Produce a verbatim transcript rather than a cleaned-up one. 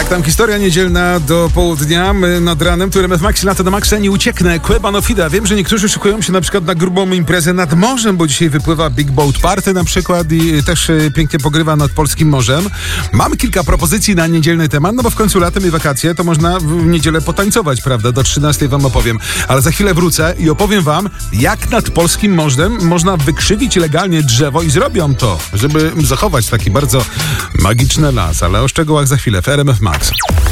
Jak tam historia niedzielna do południa nad ranem, tu R M F Max, lata do Maxa, nie ucieknę. Kłebanofida. Wiem, że niektórzy szykują się na przykład na grubą imprezę nad morzem, bo dzisiaj wypływa Big Boat Party na przykład i też pięknie pogrywa nad polskim morzem. Mam kilka propozycji na niedzielny temat, no bo w końcu latem i wakacje to można w niedzielę potańcować, prawda? Do trzynastej wam opowiem. Ale za chwilę wrócę i opowiem wam, jak nad polskim morzem można wykrzywić legalnie drzewo i zrobią to, żeby zachować taki bardzo magiczny las. Ale o szczegółach za chwilę w R M F Max.